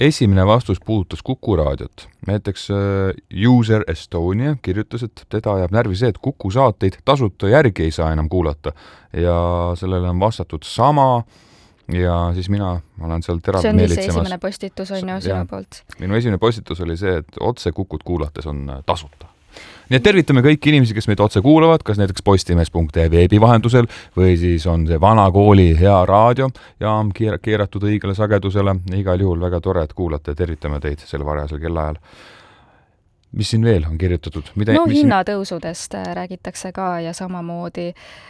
esimene vastus puudutas Kuku raadiot. Näiteks User Estonia kirjutas, et teda ajab närvi see, et Kuku saateid tasuta järgi ei saa enam kuulata. Ja sellele on vastatud sama ja siis mina olen seal terav see on meelitsemas. see esimene postitus on ju sinu poolt. Minu esimene postitus oli see, et otse Kukut kuulates on tasuta. Nii et tervitame kõiki inimesi, kes meid otse kuulavad, kas näiteks postimees.ee veebi vahendusel või siis on see vana kooli hea raadio ja keeratud õigele sagedusele. Igal juhul väga tore, et kuulate ja tervitame teid sel varjasel kellaajal. Mis siin veel on kirjutatud? Hinnatõusudest räägitakse ka ja samamoodi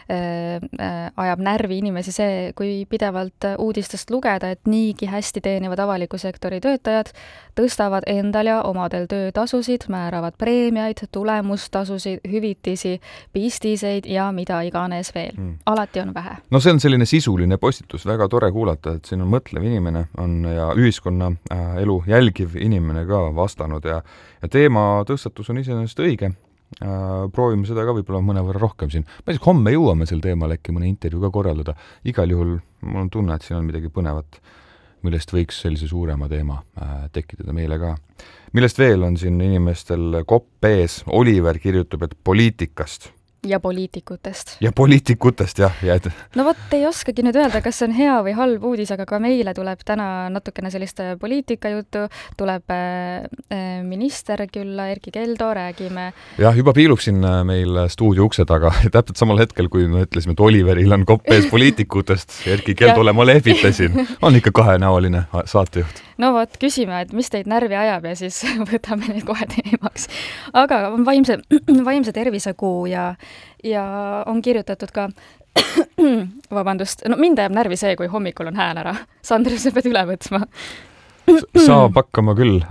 ajab närvi inimesi see, kui pidevalt uudistest lugeda, et niigi hästi teenivad avaliku sektori töötajad tõstavad endal ja omadel töötasusid, määravad preemiaid, tulemustasusid, hüvitisi, pistiseid ja mida iganes veel. Alati on vähe. No see on selline sisuline postitus, väga tore kuulata, et siin on mõtlev inimene ja ühiskonna elu jälgiv inimene ka vastanud ja teema tõstatus on iseenesest õige. Proovime seda ka võib-olla mõnevõrra rohkem siin. Ma isegi homme jõuame sel teemal äkki mõne intervjuu ka korraldada. Igal juhul mul on tunne, et siin on midagi põnevat, millest võiks sellise suurema teema tekitada meile ka. Millest veel on siin inimestel kopp ees? Oliver kirjutab, et poliitikast. Ja poliitikutest. Ja poliitikutest, jah. No vot, ei oskagi nüüd öelda, kas see on hea või halb uudis, aga ka meile tuleb täna natukene sellist poliitika juttu, tuleb minister külla, Erki Keldo, räägime. Jah, juba piilub siin meil stuudio ukse taga. Täpselt samal hetkel, kui me ütlesime, et Oliveril on kopp ees poliitikutest, Erki Keldole ma lehvitasin. On ikka kahenäoline saatejuht. No vot, küsime, et mis teid närvi ajab ja siis võtame neid kohe teemaks. Aga on vaimse tervise kuu ja on kirjutatud ka vabandust, no mind ajab närvi see, kui hommikul on hääl ära. Sandri, sa pead üle võtma. Saab hakkama küll.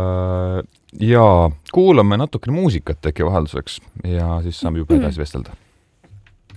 Ja kuulame natukene muusikat äkki vahelduseks ja siis saame juba edasi vestelda.